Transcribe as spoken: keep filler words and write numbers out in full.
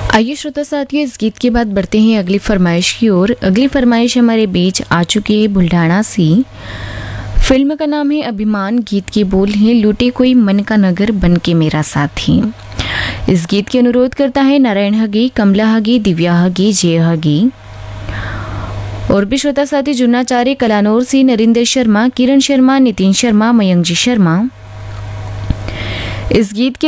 आइए श्रोता साथियों, इस गीत के बाद बढ़ते हैं अगली फरमाइश की ओर। अगली फरमाइश हमारे बीच आ चुकी है बुल्ढाना से। फिल्म का नाम है अभिमान, गीत के बोल हैं लूटे कोई मन का नगर बन के मेरा साथी। इस गीत की अनुरोध करता है नारायण हगी, कमला हगी, दिव्या हगी, जय हगी। और भी श्रोता साथी जुन्ना चारे कलानौर से नरेंद्र शर्मा, किरण शर्मा, नितिन शर्मा, मयंक जी शर्मा। इस गीत के